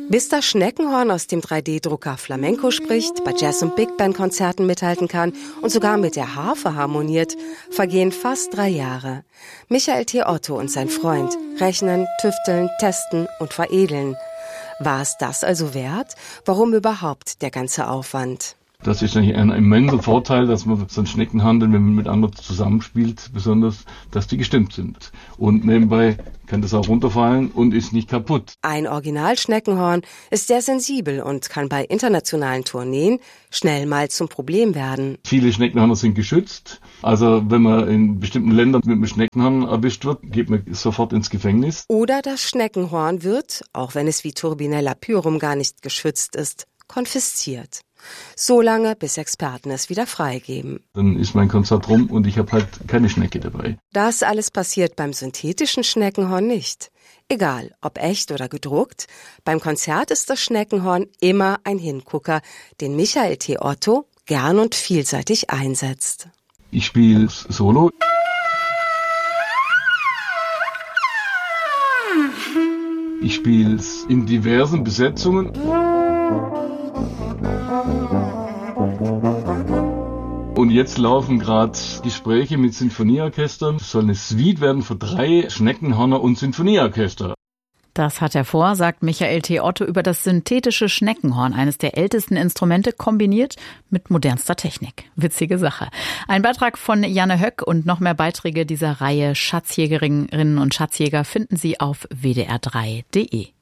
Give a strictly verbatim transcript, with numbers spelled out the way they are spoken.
Bis das Schneckenhorn aus dem drei D-Drucker Flamenco spricht, bei Jazz- und Big-Band-Konzerten mithalten kann und sogar mit der Harfe harmoniert, vergehen fast drei Jahre. Michael T. Otto und sein Freund rechnen, tüfteln, testen und veredeln. War es das also wert? Warum überhaupt der ganze Aufwand? Das ist eigentlich ein immenser Vorteil, dass man so einen Schneckenhandel, wenn man mit anderen zusammenspielt, besonders, dass die gestimmt sind. Und nebenbei kann das auch runterfallen und ist nicht kaputt. Ein Original-Schneckenhorn ist sehr sensibel und kann bei internationalen Tourneen schnell mal zum Problem werden. Viele Schneckenhörner sind geschützt. Also wenn man in bestimmten Ländern mit einem Schneckenhorn erwischt wird, geht man sofort ins Gefängnis. Oder das Schneckenhorn wird, auch wenn es wie Turbinella pyrum gar nicht geschützt ist, konfisziert. So lange, bis Experten es wieder freigeben. Dann ist mein Konzert rum und ich habe halt keine Schnecke dabei. Das alles passiert beim synthetischen Schneckenhorn nicht. Egal, ob echt oder gedruckt, beim Konzert ist das Schneckenhorn immer ein Hingucker, den Michael T. Otto gern und vielseitig einsetzt. Ich spiele Solo. Ich spiele es in diversen Besetzungen. Und jetzt laufen gerade Gespräche mit Sinfonieorchestern. Es soll eine Suite werden für drei Schneckenhörner und Sinfonieorchester. Das hat er vor, sagt Michael T. Otto über das synthetische Schneckenhorn, eines der ältesten Instrumente, kombiniert mit modernster Technik. Witzige Sache. Ein Beitrag von Janne Höck und noch mehr Beiträge dieser Reihe Schatzjägerinnen und Schatzjäger finden Sie auf w d r drei punkt d e.